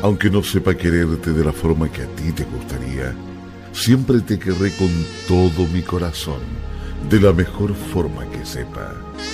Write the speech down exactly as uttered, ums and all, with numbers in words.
Aunque no sepa quererte de la forma que a ti te gustaría, siempre te querré con todo mi corazón, de la mejor forma que sepa.